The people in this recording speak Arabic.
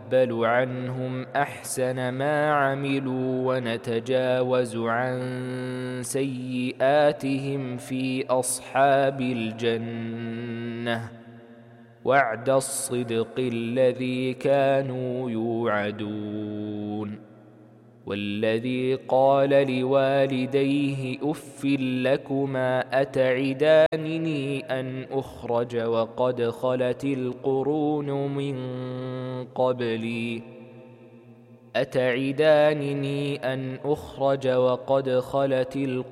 ونتقبل عنهم أحسن ما عملوا ونتجاوز عن سيئاتهم في أصحاب الجنة وعد الصدق الذي كانوا يوعدون. والذي قال لوالديه أف لكما أتعدانني أن أخرج وقد خلت القرون من قبلي